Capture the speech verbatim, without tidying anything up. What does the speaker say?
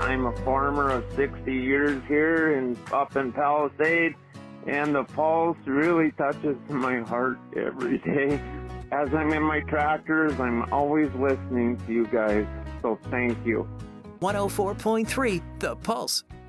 I'm a farmer of sixty years here in up in Palisade, and the Pulse really touches my heart every day. As I'm in my tractors, I'm always listening to you guys, so thank you. one oh four point three The Pulse.